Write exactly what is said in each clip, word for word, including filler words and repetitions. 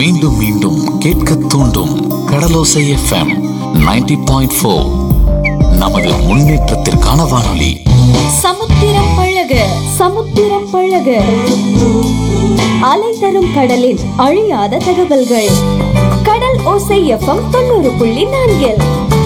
மீண்டும் மீண்டும் கேட்க தூண்டும் கடலோசை எஃப்எம் நைன்டி பாயிண்ட் ஃபோர். நமது முன்னேற்றத்திற்கான வானொலி. சமுத்திரம் பழக சமுத்திரம் பழக அலை தரும் கடலின் அழியாத தகவல்கள். கடல் ஓசை எஃப்எம் தொண்ணூறு புள்ளி நான்கில்.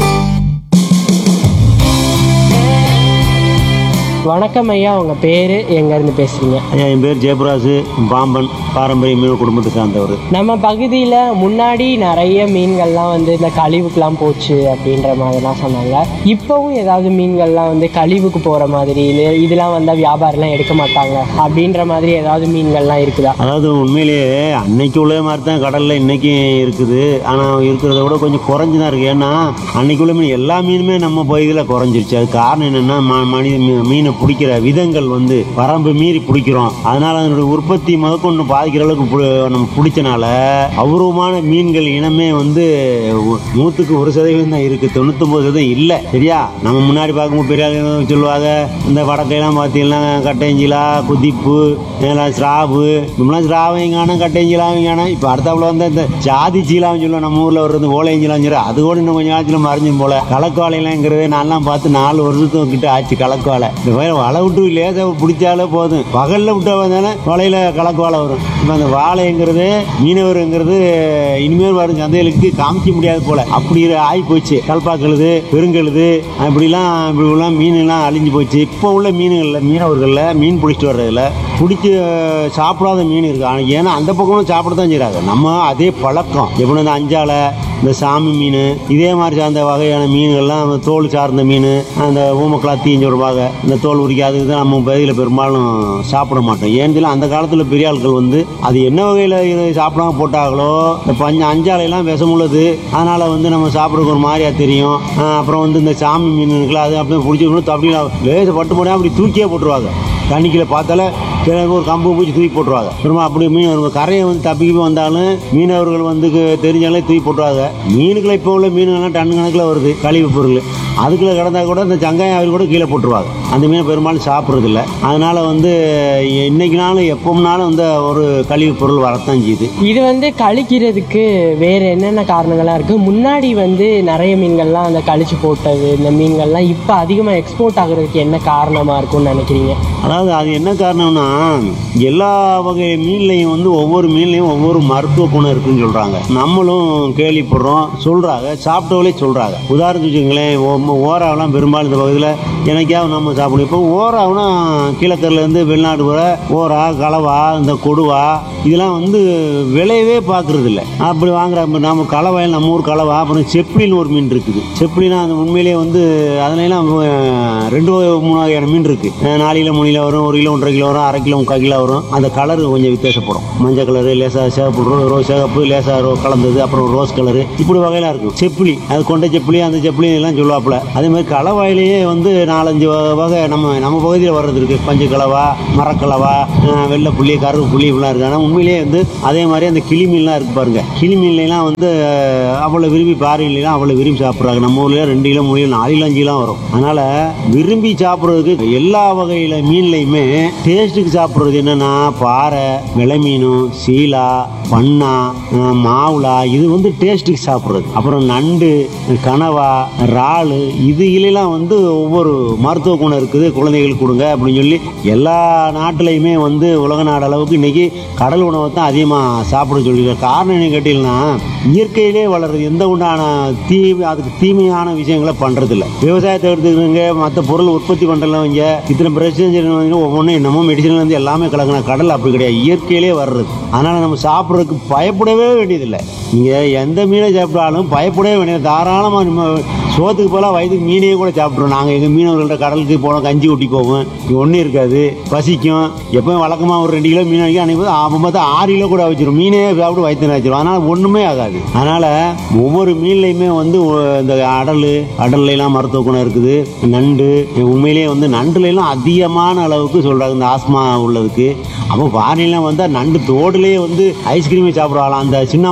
வணக்கம் ஐயா, உங்க பேரு எங்க இருந்து பேசுறீங்க? ஐயா, என் பேர் ஜெயபிராஜ். பாம்பன் பாரம்பரிய மீன் குடும்பத்தை சார்ந்தவர். நம்ம பகுதியில் முன்னாடி நிறைய மீன்கள்லாம் வந்து இந்த கழிவுக்கெல்லாம் போச்சு அப்படின்ற மாதிரிலாம் சொன்னாங்க. இப்போவும் ஏதாவது மீன்கள்லாம் வந்து கழிவுக்கு போகிற மாதிரி, இது இதெல்லாம் வந்தால் வியாபாரம்லாம் எடுக்க மாட்டாங்க அப்படின்ற மாதிரி ஏதாவது மீன்கள்லாம் இருக்குதா? அதாவது உண்மையிலேயே அன்னைக்கு உள்ள மாதிரி தான் கடலில் இன்னைக்கு இருக்குது. ஆனால் இருக்கிறத விட கொஞ்சம் குறைஞ்சி தான் இருக்குது. ஏன்னா அன்னைக்கு உள்ள மீன் எல்லா மீனுமே நம்ம பகுதியில் குறைஞ்சிருச்சு. அது காரணம் என்னென்னா மனித மீனை பிடிக்கிற விதங்கள் வந்து வரம்பு மீறி பிடிக்கிறோம். அதனால் அதனுடைய உற்பத்தி முதற்கொண்டு பாதிக்கிற அளவுக்கு நம்ம பிடிச்சனால அபூர்வமான மீன்கள் இனமே வந்து நூற்றுக்கு ஒரு சதவீதம் தான் இருக்குது, தொண்ணூத்தொம்பது சதவீதம் இல்லை. சரியா? நம்ம முன்னாடி பார்க்கும்போது பெரிய சொல்லுவாங்க, இந்த வடக்கையெல்லாம் பார்த்தீங்கன்னா கட்டைஞ்சிலா, குதிப்பு, ஸ்ராவு, இப்படிலாம் ஸ்ராவைங்கான கட்டைஞ்சிலாவிங்கான. இப்போ அடுத்தாப்புல வந்து இந்த ஜாதி சீலான்னு சொல்லுவோம், நம்ம ஊரில் வர்றது ஓலைஞ்சிலான்னு சொல்லி, அது கூட இன்னும் கொஞ்சம் காலத்தில் மறைஞ்சும் போல. கலக்குவாலைலாங்கிறது நான்லாம் பார்த்து நாலு வருஷத்துக்கு கிட்ட ஆச்சு. கலக்குவாலை இந்த மாதிரி வலை விட்டு லேசாக பிடிச்சாலே போதும். பகலில் விட்டா வந்தாலும் வலையில் கலக்கு வாழை வரும். இப்போ அந்த வாழைங்கிறது மீனவருங்கிறது இனிமேல் வரும் சந்தைகளுக்கு காமிக்க முடியாது போல, அப்படி ஆகி போச்சு. கல்பாக்கழுது, பெருங்கழுது, இப்படிலாம் இப்படிலாம் மீன்லாம் அழிஞ்சு போச்சு. இப்போ உள்ள மீன்களில் மீனவர்களில் மீன் பிடிச்சிட்டு வர்றதில் பிடிச்சி சாப்பிடாத மீன் இருக்குது. ஏன்னா அந்த பக்கமும் சாப்பிட தான் செய்கிறாங்க. நம்ம அதே பழக்கம் எப்படி இந்த அஞ்சாலை, இந்த சாமி மீன், இதே மாதிரி சார்ந்த வகையான மீன்கள்லாம் தோல் சார்ந்த மீன், அந்த ஊமக்கலாத்தின்னு சொல்லுவாங்க, இந்த தோல் உரிக்காது தான் நம்ம பகுதியில் பெரும்பாலும் சாப்பிட மாட்டோம். ஏன்னு அந்த காலத்தில் பெரிய ஆட்கள் வந்து அது என்ன வகையில் சாப்பிடாம போட்டாங்களோ, இந்த பஞ்ச அஞ்சாலையெல்லாம் விஷமுள்ளது, அதனால் வந்து நம்ம சாப்பிட்றதுக்கு ஒரு மாதிரியா தெரியும். அப்புறம் வந்து இந்த சாமி மீன் இருக்குல்ல, அது அப்படியே பிடிச்சி அப்படி லேச பட்டு போனால் அப்படி தூக்கியே போட்டுருவாங்க. தண்ணிக்குள்ள பார்த்தாலே ஒரு கம்பு பூச்சி தூக்கி போட்டுருவாங்க. திரும்ப அப்படி மீன் கரையை வந்து தப்பிக்கு வந்தாலும் மீனவர்கள் வந்து தெரிஞ்சாலே தூக்கி போட்டுருவாங்க. மீனுக்குள்ள இப்போ உள்ள மீன்கள்லாம் டன் கணக்கில் வருது, கழிவு பொருள். அதுக்குள்ளே கிடந்தா கூட இந்த சங்காயம் அவர் கூட கீழே போட்டுருவாங்க. அந்த மீனை பெரும்பாலும் சாப்பிட்றதில்ல. அதனால் வந்து இன்னைக்குனாலும் எப்போம்னாலும் வந்து ஒரு கழிவு பொருள் வரத்தான் செய்யுது. இது வந்து கழிக்கிறதுக்கு வேறு என்னென்ன காரணங்கள்லாம் இருக்குது? முன்னாடி வந்து நிறைய மீன்கள்லாம் அந்த கழிச்சு போட்டது, இந்த மீன்கள்லாம் இப்போ அதிகமாக எக்ஸ்போர்ட் ஆகுறதுக்கு என்ன காரணமாக இருக்கும்னு நினைக்கிறீங்க? அதாவது அது என்ன காரணம்னா, எல்லா வகை மீன்லையும் வந்து ஒவ்வொரு மீன்லையும் ஒவ்வொரு மருத்துவ குணம் இருக்குன்னு சொல்கிறாங்க. நம்மளும் கேள்விப்படுறோம், சொல்கிறாங்க, சாப்பிட்டவங்களே சொல்கிறாங்க. உதாரணத்துக்கு வச்சுக்கங்களேன், ஓராவெல்லாம் பெரும்பாலும் இந்த பகுதியில் எனக்காவது நம்ம சாப்பிடுவோம். இப்போ ஓராவுனா கீழக்கரிலேருந்து வெளிநாடு வர ஓரா, கலவா, இந்த கொடுவா, இதெல்லாம் வந்து விளையவே பார்க்குறது இல்லை. அப்படி வாங்குற நம்ம கலவாயில் நம்ம ஊர் கலவா. அப்புறம் செப்ளின்னு ஒரு மீன் இருக்குது. செப்ளினா அந்த உண்மையிலேயே வந்து அதனாலாம் ரெண்டு மூணு வகையான மீன் இருக்குது. நாலு கிலோ மூணு கிலோ வரும், ஒரு கிலோ ஒன்றரை கிலோ வரும், அரை கிலோ முக்கால் கிலோ வரும். அந்த கலரு கொஞ்சம் வித்தியாசப்படும். மஞ்சள் கலரு, லேசாக சிவப்பு, ரோ சிவப்பு லேசாக ரோ கலந்தது, அப்புறம் ரோஸ் கலரு, இப்படி வகையெல்லாம் இருக்கும். செப்ளி, அது கொண்ட செப்ளி, அந்த செப்ளி எல்லாம் சொல்லுவாப்புல. அதே மாதிரி கலவாயிலேயே வந்து நாலஞ்சு வகை நம்ம நம்ம பகுதியில் வர்றது இருக்குது. பஞ்சு கலவா, மரக்கலவா, வெள்ளை புள்ளி, கருவு புள்ளி, இப்படிலாம் இருக்குது. ஆனால் உண்மையிலேயே வந்து அதே மாதிரி அந்த கிளி மீன்லாம் இருக்குது பாருங்க. கிளி மீன்லாம் வந்து அவ்வளோ விரும்பி பாறையிலாம் அவ்வளோ விரும்பி சாப்பிட்றாங்க. நம்ம ஊரில் ரெண்டு கிலோ மூணு கிலோ நாலு கிலோ அஞ்சு கிலோ வரும். அதனால் விரும்பி சாப்பிட்றதுக்கு எல்லா வகையில் மீன்லையுமே டேஸ்ட்டுக்கு சாப்பிட்றது என்னென்னா பாறை, வெலை மீன், சீலா, பண்ணா, மாவுளா, இது வந்து டேஸ்ட்டுக்கு சாப்பிட்றது. அப்புறம் நண்டு, கனவா, இறாலு, இது இலாம் வந்து ஒவ்வொரு மருத்துவ குணம் இருக்குது, குழந்தைகளுக்கு கொடுங்க அப்படின்னு சொல்லி எல்லா நாட்டிலையுமே வந்து உலக நாடு அளவுக்கு இன்றைக்கி கடல் உணவை தான் அதிகமாக சாப்பிட சொல்லியிருக்காங்க. காரணம் என்ன கேட்டீங்கன்னா, இயற்கையிலே வளர்றது, எந்த உண்டான தீ அதுக்கு தீமையான விஷயங்களை பண்ணுறதில்ல. விவசாயத்தை எடுத்துக்கிறவங்க, மற்ற பொருள் உற்பத்தி பண்ணுறவங்க இத்தனை பிரச்சனை ஒவ்வொன்றும் என்னமோ மெடிசன்ல இருந்து எல்லாமே கலக்கின. கடல் அப்படி கிடையாது, இயற்கையிலே வர்றது. அதனால் நம்ம சாப்பிட்றதுக்கு பயப்படவே வேண்டியதில்லை. நீங்கள் எந்த மீனை சாப்பிட்டாலும் பயப்படவே வேண்டியது. தாராளமாக நம்ம சோத்துக்கு போல வயதுக்கு மீனையே கூட சாப்பிட்றோம். நாங்கள் எங்கள் மீனவர்கள்ட்ட கடலுக்கு போனோம், கஞ்சி ஊட்டி போவோம், ஒன்றும் இருக்காது, பசிக்கும். எப்போயும் வழக்கமாக ஒரு ரெண்டு கிலோ மீன் அடிக்கும், அன்றைக்கி அப்போ பார்த்தா ஆறு கிலோ கூட வச்சிடும். மீனே சாப்பிட்டு வயிற்று வச்சிடும். அதனால் ஒன்றுமே ஆகாது. அதனால் ஒவ்வொரு மீன்லையுமே வந்து இந்த அடல் அடல்லாம் மருத்துவ குணம் இருக்குது. நண்டு, உண்மையிலேயே வந்து நண்டுலாம் அதிகமான அளவுக்கு சொல்கிறாங்க இந்த ஆஸ்மா உள்ளதுக்கு. அப்போ பாறையெல்லாம் வந்தால் நண்டு தோடுலேயே வந்து ஐஸ்கிரீமே சாப்பிடுவாங்களாம். அந்த சின்னாம்பு சத்து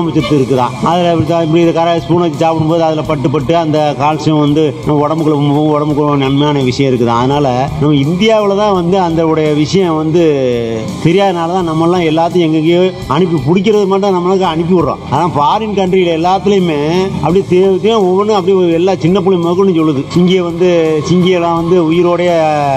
இருக்குதான். அதில் இப்படி இதை கரை ஸ்பூன் வச்சு சாப்பிடும்போது அதில் பட்டு பட்டு அந்த கால்சியம் வந்து நம்ம உடம்புக்குள்ள போகும், உடம்புக்குள்ள நன்மையான விஷயம் இருக்குது. அதனால் நம்ம இந்தியாவில் தான் வந்து அந்த உடைய விஷயம் வந்து தெரியாதனால தான் நம்மளாம் எல்லாத்தையும் எங்கெங்கேயோ அனுப்பி பிடிக்கிறது மட்டும் நம்மளுக்கு அனுப்பி விட்றோம். ஆனால் ஃபாரின் கண்ட்ரியில் எல்லாத்துலேயுமே அப்படி தேவையும் ஒவ்வொன்றும் அப்படி எல்லா சின்ன பிள்ளை மகன்னு சொல்லுது. சிங்கியை வந்து சிங்கியெல்லாம் வந்து உயிரோடைய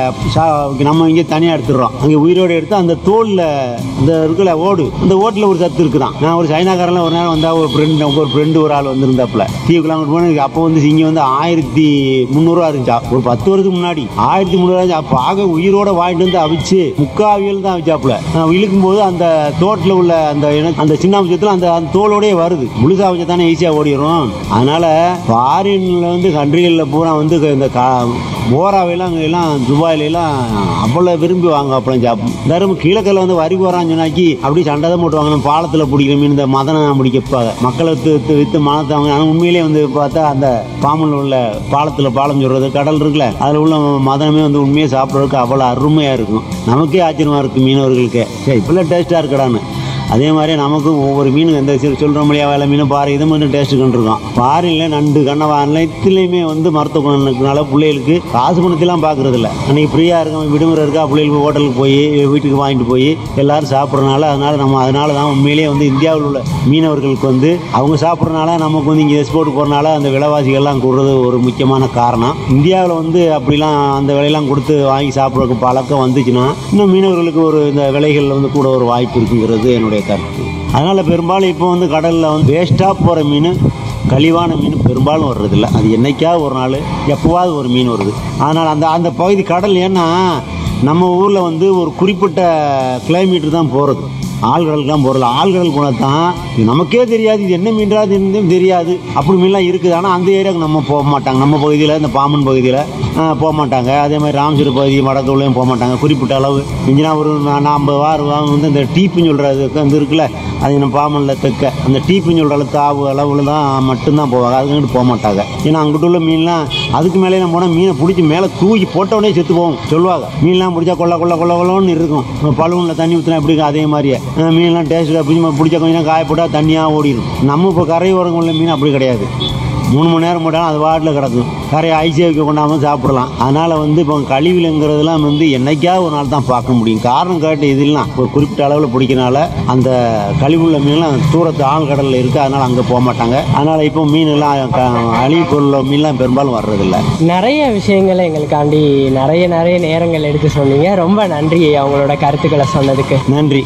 நம்ம இங்கே தனியாக எடுத்துடுறோம். அங்கே உயிரோடு எடுத்து அந்த தோலில் இந்த இருக்குல்ல ஓடு, அந்த ஓட்டில் ஒரு சத்து இருக்குதான். நான் ஒரு சைனாக்காரெல்லாம் ஒரு நேரம் வந்தால் ஒரு ஃப்ரெண்டு ஒரு ஃப்ரெண்டு ஒரு ஆள் வந்திருந்தாப்புல தீவுக்கெல்லாம் போனது. அப்போ வந்து சிங்கி வந்து ஆயிரத்தி முந்நூறுவா இருந்துச்சா, ஒரு பத்து வருஷத்துக்கு முன்னாடி ஆயிரத்தி முந்நூறுவா இருந்துச்சு. அப்போ ஆக உயிரோட வாங்கிட்டு வந்து அவிச்சு முக்காவியல் தான் அவிச்சாப்புல. இழுக்கும் போது அந்த தோட்டில் உள்ள அந்த அந்த சின்ன அம்சத்தில் அந்த அந்த தோலோடய வருது. முழுசா அவிச்சா தானே ஈஸியாக ஓடிடும். அதனால ஃபாரின்ல வந்து கண்ட்ரிகளில் பூரா வந்து இந்த போராவையெல்லாம் அங்கே எல்லாம் துபாயிலாம் அவ்வளோ விரும்பி வாங்க. அப்புறம் சாப்பிடும் தரும் கீழக்கல்ல வந்து வரி போகிறான்னு சொன்னாக்கி அப்படி சண்டை தான் போட்டு வாங்கணும். பாலத்தில் பிடிக்கிற மீன் இந்த மதனை பிடிக்கப்பாங்க மக்களை வித்து வித்து மனத்தை வாங்க. ஆனால் உண்மையிலே வந்து பார்த்தா அந்த பாம்புல உள்ள பாலத்தில் பாலம் சொல்கிறது கடல் இருக்குல்ல, அதில் உள்ள மதனமே வந்து உண்மையாக சாப்பிட்றதுக்கு அவ்வளோ அருமையாக இருக்கும். நமக்கே ஆச்சரியமாக இருக்குது மீனவர்களுக்கு. சரி இப்பெல்லாம் டேஸ்ட்டாக இருக்கடான்னு. அதே மாதிரி நமக்கும் ஒவ்வொரு மீனும் எந்த சொல்கிற முடியா வேலை மீன் பாறை இது மட்டும் டேஸ்ட்டு கண்டிருக்கோம். பாறையில் நண்டு கண்ணவா அனைத்துலேயுமே வந்து மருத்துவ குணத்தினால பிள்ளைகளுக்கு காசு குணத்தெல்லாம் பார்க்குறது இல்லை. அன்றைக்கி ஃப்ரீயாக இருக்கும் விடுமுறை இருக்கா பிள்ளைகளுக்கு ஹோட்டலுக்கு போய் வீட்டுக்கு வாங்கிட்டு போய் எல்லோரும் சாப்பிட்றதுனால அதனால் நம்ம அதனால தான் உண்மையிலேயே வந்து இந்தியாவில் உள்ள மீனவர்களுக்கு வந்து அவங்க சாப்பிட்றதுனால நமக்கு வந்து இங்கே எக்ஸ்போர்ட் போகிறனால அந்த விலைவாசிகள்லாம் கூடுறது ஒரு முக்கியமான காரணம். இந்தியாவில் வந்து அப்படிலாம் அந்த விலையெல்லாம் கொடுத்து வாங்கி சாப்பிட்றதுக்கு பழக்கம் வந்துச்சுன்னா இன்னும் மீனவர்களுக்கு ஒரு இந்த விலைகளில் வந்து கூட ஒரு வாய்ப்பு இருக்குங்கிறது என்னுடைய கருத்து. அதனால் பெரும்பாலும் இப்போ வந்து கடலில் வந்து வேஸ்ட்டாக போகிற மீன் கழிவான மீன் பெரும்பாலும் வர்றதில்லை. அது என்னைக்காவது ஒரு நாள் எப்போவாவது ஒரு மீன் வருது. அதனால் அந்த அந்த பகுதி கடல் ஏன்னா நம்ம ஊரில் வந்து ஒரு குறிப்பிட்ட கிலோமீட்டர் தான் போகிறது. ஆழ்கடலுக்குலாம் போகிறல ஆழ்கடல் போனால் தான் நமக்கே தெரியாது இது என்ன மீன்றாது இருந்தும் தெரியாது. அப்படி மீன்லாம் இருக்குது. ஆனால் அந்த ஏரியாவுக்கு நம்ம போக மாட்டாங்க. நம்ம பகுதியில் இந்த பாம்பன் பகுதியில் போக மாட்டாங்க. அதே மாதிரி ராமசுர பகுதி மடக்கவுலையும் போக மாட்டாங்க. குறிப்பிட்ட அளவு இஞ்சினா ஒரு ஐம்பது வாரம் வந்து இந்த டீப்புன்னு சொல்கிறது வந்து இருக்குல்ல, அது நம்ம பாம்பனில் தெற்க அந்த டீப்புன்னு சொல்கிற அளவு தாவு அளவில் தான் மட்டும்தான் போவாங்க. அதுக்கிட்டு போக மாட்டாங்க. ஏன்னா அங்கிட்ட உள்ள மீன்லாம் அதுக்கு மேலே நம்ம போனால் மீனை பிடிச்சி மேலே தூக்கி போட்டவுடனே செத்து போகும் சொல்லுவாங்க. மீன்லாம் பிடிச்சா கொள்ள கொள்ள கொள்ள கொள்ளன்னு இருக்கும். பழுவனில் தண்ணி ஊற்றினா எப்படி அதே மாதிரியே மீன்லாம் டேஸ்ட்டு பிடிச்சி பிடிச்சா கொஞ்சம் காய போட்டால் தண்ணியாக ஓடிடும். நம்ம இப்போ கரை ஓரங்க உள்ள மீன் அப்படி கிடையாது. மூணு மணி நேரம் போட்டாலும் அது வாட்டில் கிடக்கும். கரையை ஐசியை வைக்க கொண்டாமல் சாப்பிடலாம். அதனால் வந்து இப்போ கழிவுலங்கிறதுலாம் வந்து என்னைக்காவது ஒரு நாள் தான் பார்க்க முடியும். காரணம் கேட்டு இதெல்லாம் ஒரு குறிப்பிட்ட அளவில் பிடிக்கிறனால அந்த கழிவுள்ள மீன்லாம் தூரத்து ஆழ்கடலில் இருக்குது. அதனால் அங்கே போக மாட்டாங்க. அதனால் இப்போ மீன்லாம் அழிவு பொருள் மீன்லாம் பெரும்பாலும் வர்றதில்லை. நிறைய விஷயங்களை எங்களுக்காண்டி நிறைய நிறைய நேரங்கள் எடுத்து சொன்னீங்க. ரொம்ப நன்றி அவங்களோட கருத்துக்களை சொன்னதுக்கு. நன்றி.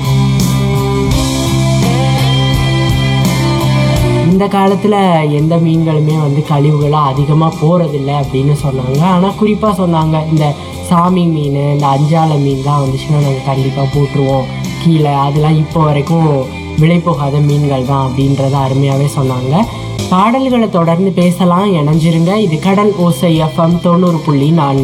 இந்த காலத்தில் எந்த மீன்களுமே வந்து கழிவுகளாக அதிகமாக போகிறதில்ல அப்படின்னு சொன்னாங்க. ஆனால் குறிப்பாக சொன்னாங்க இந்த சாமி மீன் இந்த அஞ்சாலை மீன் தான் வந்துச்சுன்னா நாங்கள் கண்டிப்பாக போட்டுருவோம் கீழே. அதெல்லாம் இப்போ வரைக்கும் விலை போகாத மீன்கள் தான் அப்படின்றத அருமையாகவே சொன்னாங்க. பாடல்களை தொடர்ந்து பேசலாம், இணைஞ்சிருங்க. இது கடல் ஓசை எஃப்எம் தொண்ணூறு புள்ளி நான்கு.